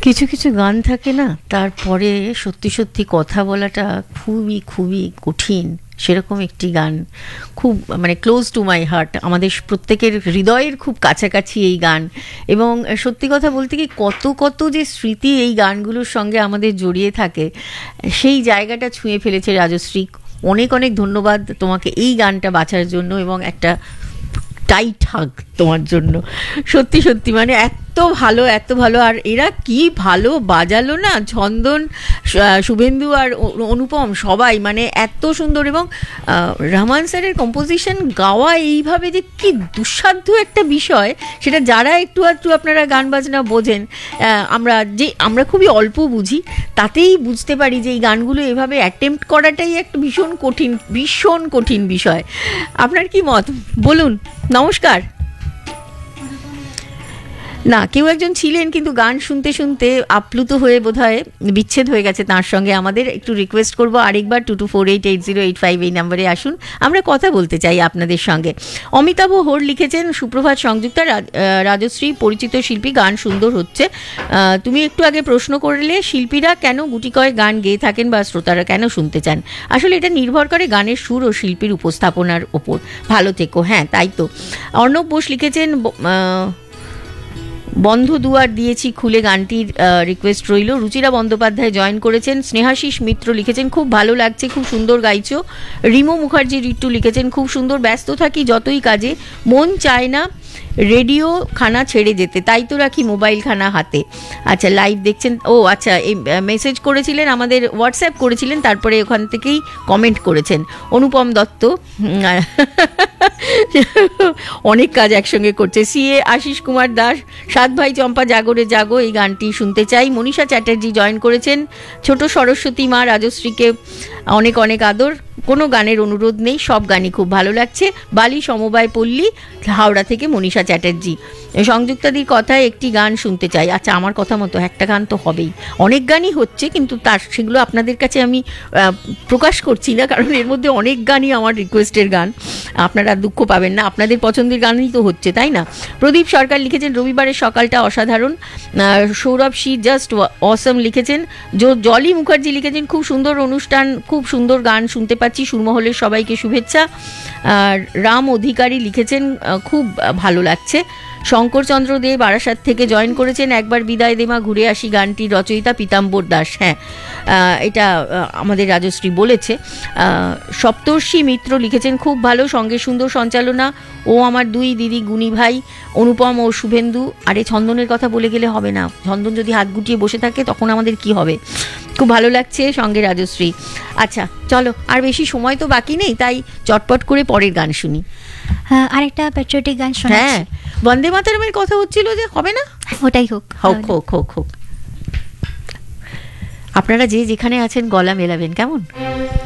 কিছু কিছু গান থাকে না, তারপরে সত্যি সত্যি কথা বলাটা খুবই খুবই কঠিন। সেরকম একটি গান খুব মানে ক্লোজ টু মাই হার্ট, আমাদের প্রত্যেকের হৃদয়ের খুব কাছাকাছি এই গান। এবং সত্যি কথা বলতে কি, কত কত যে স্মৃতি এই গানগুলোর সঙ্গে আমাদের জড়িয়ে থাকে, সেই জায়গাটা ছুঁয়ে ফেলেছে রাজশ্রী। অনেক অনেক ধন্যবাদ তোমাকে এই গানটা বাছার জন্য, এবং একটা টাইট হাগ তোমার জন্য। সত্যি সত্যি মানে এত ভালো, এত ভালো। আর এরা কি ভালো বাজালো না, ছন্দন, শুভেন্দু আর অনুপম, সবাই মানে এত সুন্দর। এবং রহমান স্যারের কম্পোজিশন গাওয়া এইভাবে যে কি দুঃসাধ্য একটা বিষয়, সেটা যারা একটু আধটু আপনারা গান বাজনা বোঝেন, আমরা খুবই অল্প বুঝি, তাতেই বুঝতে পারি যে এই গানগুলো এভাবে অ্যাটেম্প্ট করাটাই একটা ভীষণ কঠিন, ভীষণ কঠিন বিষয়। আপনার কি মত বলুন? নমস্কার। না, কেউ একজন ছিলেন, কিন্তু গান শুনতে শুনতে আপ্লুত হয়ে বোধহয় বিচ্ছেদ হয়ে গেছে তার সঙ্গে। আমাদের একটু রিকোয়েস্ট করবো আরেকবার 22488085 এই নাম্বারে আসুন, আমরা কথা বলতে চাই আপনাদের সঙ্গে। অমিতাভ হোর লিখেছেন, সুপ্রভাত সংযুক্তা, রাজশ্রী পরিচিত শিল্পী, গান সুন্দর হচ্ছে। তুমি একটু আগে প্রশ্ন করলে শিল্পীরা কেন গুটি কয়েক গান গেয়ে থাকেন বা শ্রোতারা কেন শুনতে চান। আসলে এটা নির্ভর করে গানের সুর ও শিল্পীর উপস্থাপনার ওপর। ভালো থেকো। হ্যাঁ, তাই তো। অর্ণব বোস লিখেছেন, বন্ধ দুয়ার দিয়েছি খুলে, গানটির রিকোয়েস্ট রইল। রুচিরা বন্দ্যোপাধ্যায় জয়েন করেছেন। স্নেহাশিস মিত্র লিখেছেন, খুব ভালো লাগছে, খুব সুন্দর গাইছো। রিমো মুখার্জি রিট্টু লিখেছেন, খুব সুন্দর, ব্যস্ত থাকি যতই কাজে, মন চায় না রেডিও খানা ছেড়ে যেতে, তাই তো রাখি মোবাইল খানা হাতে। আচ্ছা, লাইভ দেখছেন। ও আচ্ছা, এই মেসেজ করেছিলেন, আমাদের হোয়াটসঅ্যাপ করেছিলেন, তারপরে ওখান থেকেই কমেন্ট করেছেন। অনুপম দত্ত অনেক কাজ একসঙ্গে করছে। সিএ আশিস কুমার দাস, সাত ভাই চম্পা জাগরে জাগো, এই গানটি শুনতে চাই। মনীষা চ্যাটার্জি জয়েন করেছেন। ছোট সরস্বতী মা, রাজশ্রীকে অনেক অনেক আদর, কোনো গানের অনুরোধ নেই, সব গানই খুব ভালো লাগছে। বালি সমবায় পল্লী, হাওড়া থেকে মনীষা চ্যাটার্জি। সংযুক্তাদির কথায় একটি গান শুনতে চাই। আচ্ছা, আমার কথা মতো একটা গান তো হবেই, অনেক গানই হচ্ছে, কিন্তু সেগুলো আপনাদের কাছে আমি প্রকাশ করছি না, কারণ এর মধ্যে অনেক গানই আমার রিকোয়েস্টের গান। আপনারা দুঃখ পাবেন না, আপনাদের পছন্দের গানই তো হচ্ছে, তাই না? প্রদীপ সরকার লিখেছেন, রবিবারের সকালটা অসাধারণ। সৌরভ শি জাস্ট অসম লিখেছেন। জলি মুখার্জি লিখেছেন, খুব সুন্দর অনুষ্ঠান, খুব সুন্দর গান শুনতে পাচ্ছি, সুরমহলের সবাইকে শুভেচ্ছা। রাম অধিকারী লিখেছেন, খুব ভালো লাগছে। শঙ্করচন্দ্র দে বারাসাত থেকে জয়েন করেছেন। একবার বিদায় দেমা ঘুরে আসি, গানটির রচয়িতা পীতাম্বর দাস। হ্যাঁ, এটা আমাদের রাজশ্রী বলেছে। সপ্তর্ষি মিত্র লিখেছেন, খুব ভালো, সঙ্গে সুন্দর সঞ্চালনা, ও আমার দুই দিদি গুণী ভাই অনুপম ও শুভেন্দু। আরে ছন্দনের কথা বলে গেলে হবে না, ছন্দন যদি হাত গুটিয়ে বসে থাকে তখন আমাদের কি হবে। খুব ভালো লাগছে, সঙ্গে রাজশ্রী। আচ্ছা চলো, আর বেশি সময় তো বাকি নেই, তাই চটপট করে পরের গান শুনি। আরেকটা প্যাট্রিয়টিক গান শোনাচ্ছি। হ্যাঁ, বন্দে মাতরমের কথা হচ্ছিল যে, হবে না? ওটাই হোক, হোক হোক হোক হোক। আপনারা যে যেখানে আছেন গলা মেলাবেন, কেমন?